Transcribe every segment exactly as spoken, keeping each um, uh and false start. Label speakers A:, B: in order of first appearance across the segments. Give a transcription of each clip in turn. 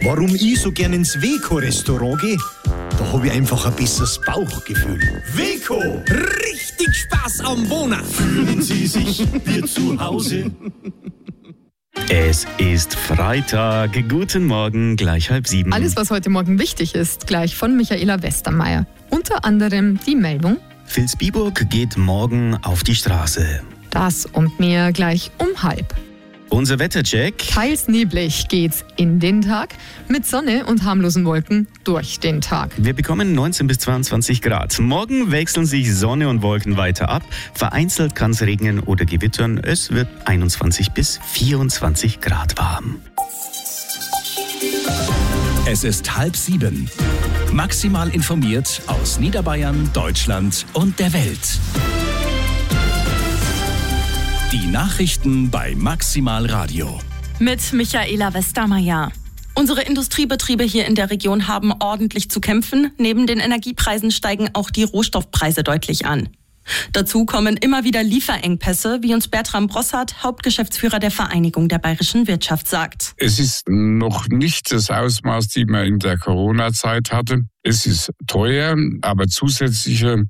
A: Warum ich so gern ins Weco-Restaurant gehe? Da habe ich einfach ein besseres Bauchgefühl. Weco, richtig Spaß am Wohnen. Fühlen Sie sich wie zu Hause.
B: Es ist Freitag. Guten Morgen, gleich halb sieben.
C: Alles, was heute Morgen wichtig ist, gleich von Michaela Westermeier. Unter anderem die Meldung:
B: Vilsbiburg geht morgen auf die Straße.
C: Das und mehr gleich um halb.
B: Unser Wettercheck.
C: Teils neblig geht's in den Tag, mit Sonne und harmlosen Wolken durch den Tag.
B: Wir bekommen neunzehn bis zweiundzwanzig Grad. Morgen wechseln sich Sonne und Wolken weiter ab. Vereinzelt kann es regnen oder gewittern. Es wird einundzwanzig bis vierundzwanzig Grad warm.
D: Es ist halb sieben. Maximal informiert aus Niederbayern, Deutschland und der Welt. Die Nachrichten bei Maximal Radio.
E: Mit Michaela Westermeier. Unsere Industriebetriebe hier in der Region haben ordentlich zu kämpfen. Neben den Energiepreisen steigen auch die Rohstoffpreise deutlich an. Dazu kommen immer wieder Lieferengpässe, wie uns Bertram Brossart, Hauptgeschäftsführer der Vereinigung der bayerischen Wirtschaft, sagt.
F: Es ist noch nicht das Ausmaß, das man in der Corona-Zeit hatte. Es ist teuer, aber zusätzliche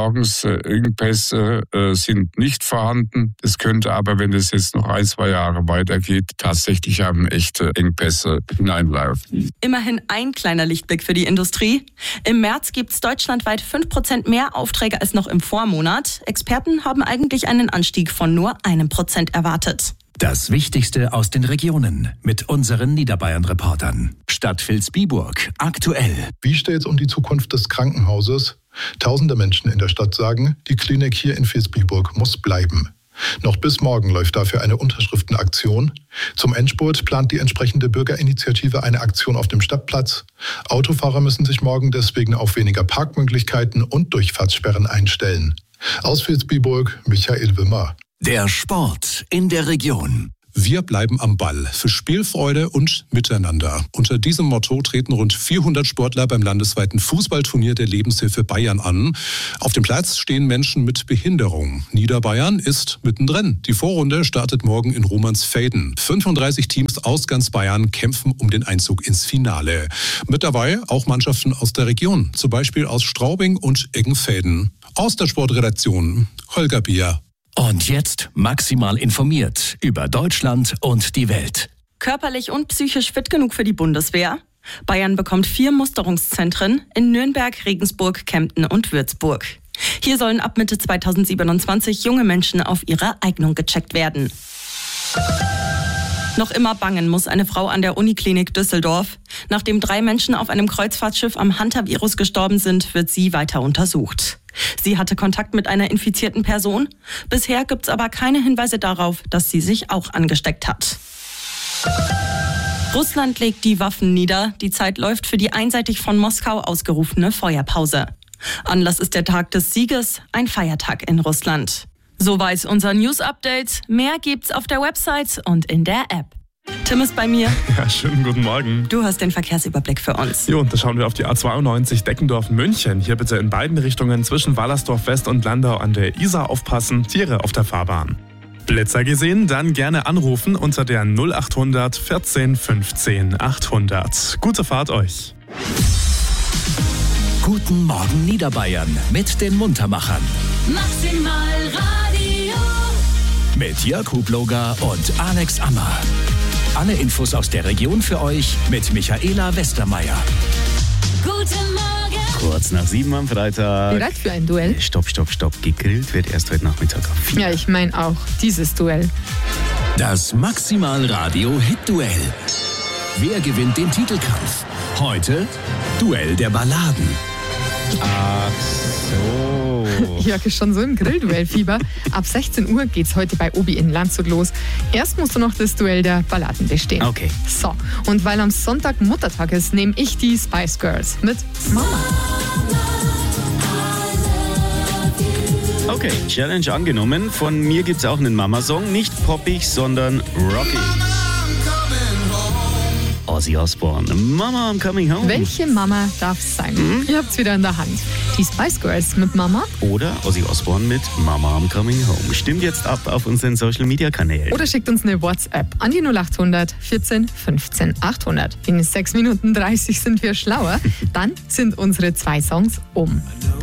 F: Versorgungsengpässe äh, sind nicht vorhanden. Es könnte aber, wenn es jetzt noch ein, zwei Jahre weitergeht, tatsächlich haben echte Engpässe hineinlaufen.
E: Immerhin ein kleiner Lichtblick für die Industrie. Im März gibt es deutschlandweit fünf Prozent mehr Aufträge als noch im Vormonat. Experten haben eigentlich einen Anstieg von nur einem Prozent erwartet.
D: Das Wichtigste aus den Regionen mit unseren Niederbayern-Reportern. Stadt Vilsbiburg aktuell.
G: Wie steht es um die Zukunft des Krankenhauses? Tausende Menschen in der Stadt sagen, die Klinik hier in Vilsbiburg muss bleiben. Noch bis morgen läuft dafür eine Unterschriftenaktion. Zum Endspurt plant die entsprechende Bürgerinitiative eine Aktion auf dem Stadtplatz. Autofahrer müssen sich morgen deswegen auf weniger Parkmöglichkeiten und Durchfahrtssperren einstellen. Aus Vilsbiburg, Michael Wimmer.
D: Der Sport in der Region.
H: Wir bleiben am Ball für Spielfreude und Miteinander. Unter diesem Motto treten rund vierhundert Sportler beim landesweiten Fußballturnier der Lebenshilfe Bayern an. Auf dem Platz stehen Menschen mit Behinderung. Niederbayern ist mittendrin. Die Vorrunde startet morgen in Romansfelden. fünfunddreißig Teams aus ganz Bayern kämpfen um den Einzug ins Finale. Mit dabei auch Mannschaften aus der Region, zum Beispiel aus Straubing und Eggenfelden. Aus der Sportredaktion Holger Bier.
D: Und jetzt maximal informiert über Deutschland und die Welt.
E: Körperlich und psychisch fit genug für die Bundeswehr? Bayern bekommt vier Musterungszentren in Nürnberg, Regensburg, Kempten und Würzburg. Hier sollen ab Mitte zweitausendsiebenundzwanzig junge Menschen auf ihre Eignung gecheckt werden. Noch immer bangen muss eine Frau an der Uniklinik Düsseldorf. Nachdem drei Menschen auf einem Kreuzfahrtschiff am Hantavirus gestorben sind, wird sie weiter untersucht. Sie hatte Kontakt mit einer infizierten Person. Bisher gibt es aber keine Hinweise darauf, dass sie sich auch angesteckt hat. Russland legt die Waffen nieder. Die Zeit läuft für die einseitig von Moskau ausgerufene Feuerpause. Anlass ist der Tag des Sieges, ein Feiertag in Russland. Soweit unser News-Update. Mehr gibt's auf der Website und in der App. Tim ist bei mir.
I: Ja, schönen guten Morgen.
E: Du hast den Verkehrsüberblick für uns.
I: Jo, und da schauen wir auf die A zweiundneunzig Deckendorf-München. Hier bitte in beiden Richtungen zwischen Wallersdorf West und Landau an der Isar aufpassen. Tiere auf der Fahrbahn. Blitzer gesehen? Dann gerne anrufen unter der null achthundert vierzehn fünfzehn achthundert. Gute Fahrt euch.
D: Guten Morgen Niederbayern mit den Muntermachern.
J: Maximal Radio.
D: Mit Jörg Hubloger und Alex Ammer. Alle Infos aus der Region für euch mit Michaela Westermeier.
J: Guten Morgen.
B: Kurz nach sieben am Freitag.
C: Bereit für ein Duell?
B: Stopp, stopp, stopp. Gegrillt wird erst heute Nachmittag auf vier.
C: Ja, ich meine auch dieses Duell.
D: Das Maximal Radio Hit Duell. Wer gewinnt den Titelkampf? Heute Duell der Balladen.
B: Ach so.
C: Jörg ist schon so im Grillduellfieber. Ab sechzehn Uhr geht's heute bei Obi in Landshut los. Erst musst du noch das Duell der Balladen bestehen.
B: Okay.
C: So, und weil am Sonntag Muttertag ist, nehme ich die Spice Girls mit Mama.
B: Okay, Challenge angenommen. Von mir gibt's auch einen Mama-Song. Nicht poppig, sondern rockig. Ozzy Osbourne. Mama, I'm coming home.
C: Welche Mama darf es sein? Hm? Ihr habt es wieder in der Hand. Die Spice Girls mit Mama.
B: Oder Ozzy Osbourne mit Mama, I'm coming home. Stimmt jetzt ab auf unseren Social Media Kanälen.
C: Oder schickt uns eine WhatsApp an die null acht hundert vierzehn fünfzehn achthundert. In sechs Minuten dreißig sind wir schlauer. Dann sind unsere zwei Songs um.